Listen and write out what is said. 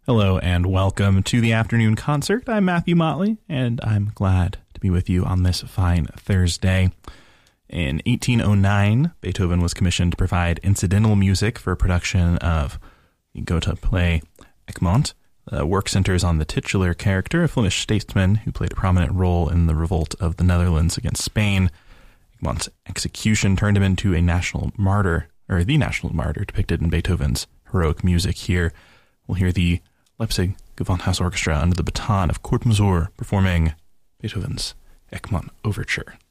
Hello and welcome to the afternoon concert. I'm Matthew Motley, and I'm glad to be with you on this fine Thursday. In 1809, Beethoven was commissioned to provide incidental music for a production of the Goethe play Egmont. The work centers on the titular character, a Flemish statesman who played a prominent role in the revolt of the Netherlands against Spain. Egmont's execution turned him into a national martyr, or the national martyr depicted in Beethoven's heroic music here. We'll hear the Leipzig Gewandhaus Orchestra under the baton of Kurt Masur performing Beethoven's Egmont Overture.